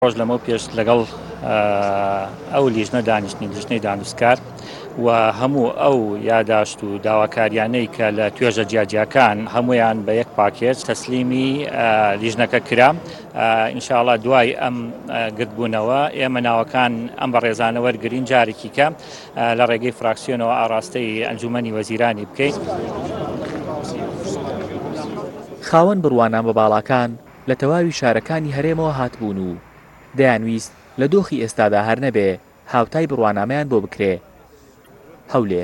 ڕۆژ لەمە پێش لەگەڵ ئەو لیژنە دانیشتنی لیژنەی دانوستکار و هەموو ئەو یاداشت و داواکاریانەی کە لە توێژە جیاجیاکان هەمویان بە یەک پاکێج تەسلیمی لیژنەکە کرا. ئینشاءڵڵا دوای ئەم گرتبوونەوە ئێمە ناوەکان ئەم بەڕێزانە وەرگرین جارێکی کە لە ڕێگەی فراکسیۆنەوە ئاڕاستەی ئەنجومەنی وەزیرانی بکەیت. خاوەن بڕوانان بە باڵاکان لە تەواوی شارەکانی هەرێمەوە هاتبوون و دەیانویست لە دۆخی ئێستادا هەر نەبێ هاوتای بڕوانامەیان بۆ بکرێ. هەولێر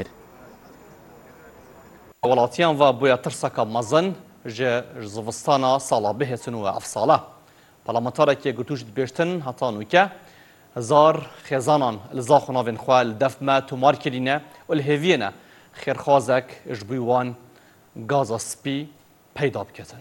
وڵاتیان وا بووە ترسەکە مەزن ji zivistana sala bihêtin û ev sala. Parlamentarekî gotû ji dibêjtin heta nûke hezar xêzanan li zaxu navên xwe li def me tomar kirîne û li hêviyê ne xêrxwazek ji bo wan gaza spî peyda biketin.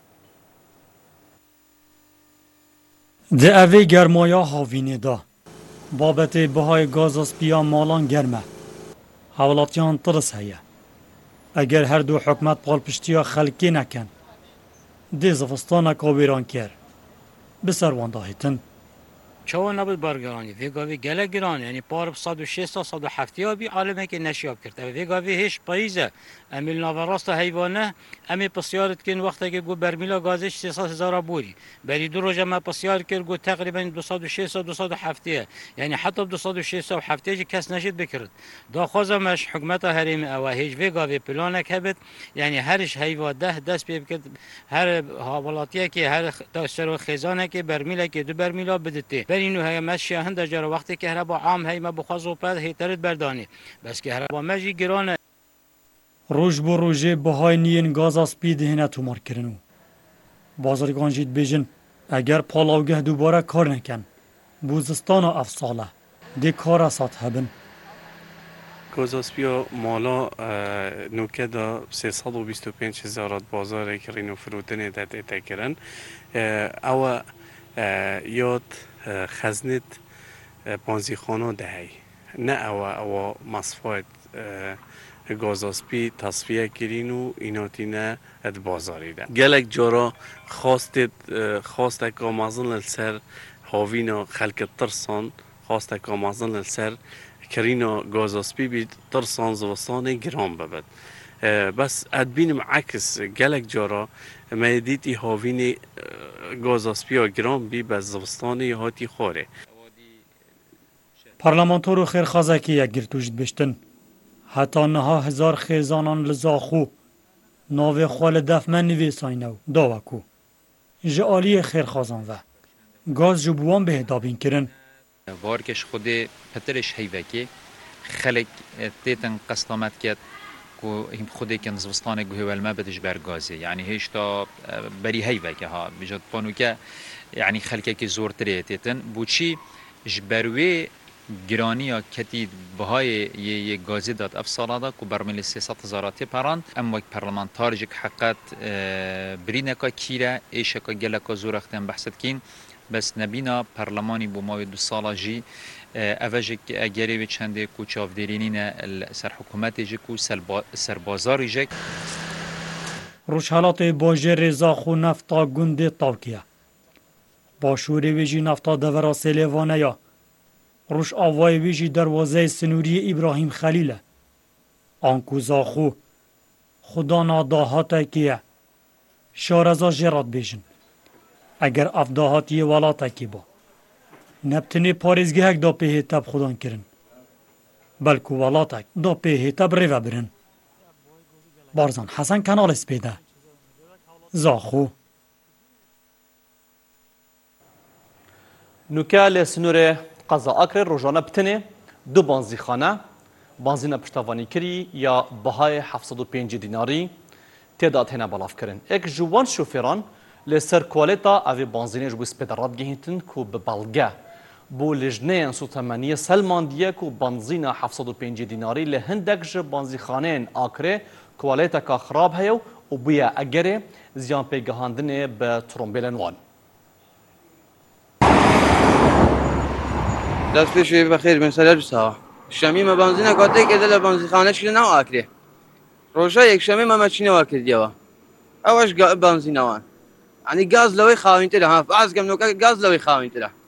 Di evê germaya havînê de babetê bihayê gaza spiya malan germ e. Hewlatiyan tirs heye. Eger her du hikûmet palpiştiya xelkê nekin, dê zivistaneka wêran ker. Bi ser wan de hêtin. Çawa nabid bargeranî, vê gavê gelek giran yani parib 160-170 bî alemekê neşiyab kirt. Ev vê gavê hêj payîz e. Em ê naverasta heywane em ê pisyar dikin wextekê got bermîla gazê 300,000 borî. Berî du roja me pisyar kir got teqrîben 260-270. Yani heta 270 jî kes neşît bikirin. Daxwaza me ji hikûmeta herêmê ew e hêj vê gavê planek hebit. Yani her ji heyva dest pê bikir her hawelatiyekê her serwe xêzanekê bermîlekê du bermîla biditê. Berînû heye me şiya hinda jara wextê kehreba am hey me bixwe zopet hêterit berdanî. Bes kehreba me jî giran e. Roj bo rojê bihayîniyên gaza spî dihêne tomarkirin û bazargan jî dibêjin eger palavgeh dubare kar nekin bû zistana ev sal e dê kara sat hebin. Gaza spiya mala nûke da 325,000 bazarek rîno firotinê de tê kirin. Ew yad xeznit panzîxana de hey. Ne ew masfayet gaza spî tasfiye kirîn û înatîne ed bazarî de. Gelek cara xasteka mezin li ser havîna xelkê tirsan xasteka mezin li ser kirîna gaza spî bî tirsan zivistanê giran bibin. Bes ed bînim ekis gelek cara me dîtî havînê gaza spiya giran bî be zivistanê hatî xwarê. Parlamentor û xêrxazekî yek girtû ji dibêjtin. Heta niha hezar xêzanan li zaxû navê xwe li def me nivîsayne û dawe ku ji aliyê xêrxazan ve gaz ji bo wan bêhêdabîn kirin. Varkeş xudê petirêş heyvekê xelek têtin qestamet ket ku hîn xudêkin zivistanê guhêwelme bide ji ber gazê. Yani hêşta berî heyveke ha bijat panûke yani xelkekî zortirê têtin bûçî ji ber wê giraniya ketî bihayê yê gazê dat ev sala da ku bermilê 300,000 tê peran em wek parlamentar jî heqet birîneka kîre êşeka geleka zorextên behset kîn bes nebîna perlemanî bû mavê du sala jî ev jî egerê wê çendê ku çavdêrînî ne ser hikûmetê jî ku serbazarî jî. Rojhilatê bajêrê Zaxû nefta gundê Tawkiye. Başûrê wê jî nefta devera Sêlêvanê ya. Roj avayê wê jî derwazeyê Sinûriyê İbrahîm Xelîl e. An ku Zaxû xudana dahatekî ye. Şareza jê radibêjin. Eger ev dahatiyê welatekî ba. Nebtinê parêzgehek da pê hêteb xudan kirin. Belku welatek da pê hêteb rêve birin. Barzan Hesen Kenalê spê de. Zaxû. Nûke lê Sinûrê qeza Akrê rojane bitinê du banzîxane banzîna piştavanî kirî ya bihayê 705 dînarî têda têne belavkirin. Ek ji wan şofêran lê ser kualeta evê banzînê ji bo spê de radgihîtin ku bi belge bû lijneyên sotemeniyê selmandiye ku banzîna 705 dînarî li hindek ji banzîxaneyên Akrê kualeteka xirab heye û bûye egerê ziyan pêgihandinê bi trombêlên wan. دست بشه بخیر من سلام ساعه شمی ما بنزین کاته که دل بنزین خانه شکل نه آکری روزا یک شمی ما ماشین واکر دیوا اولش بنزین وان یعنی گاز لوی خاوین تله ها از کم نوکا گاز لوی خاوین تله